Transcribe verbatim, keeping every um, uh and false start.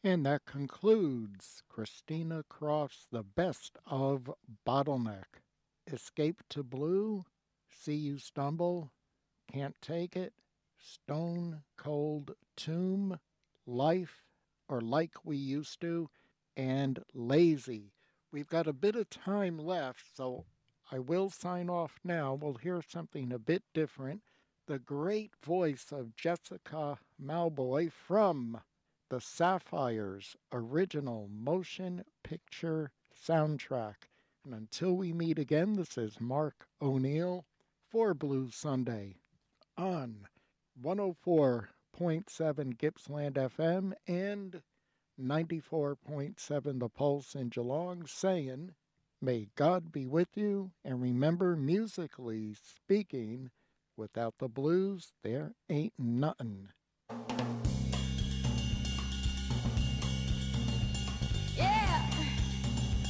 And that concludes Christina Croft's The Best of Bottleneck. Escape to Blue, See You Stumble, Can't Take It, Stone Cold Tomb, Life, or Like We Used to, and Lazy. We've got a bit of time left, so I will sign off now. We'll hear something a bit different. The great voice of Jessica Malboy from the Sapphires original motion picture soundtrack. And until we meet again, this is Mark O'Neill for Blue Sunday on one oh four point seven Gippsland F M and ninety-four point seven The Pulse in Geelong, saying, may God be with you, and remember, musically speaking, without the blues, there ain't nothing.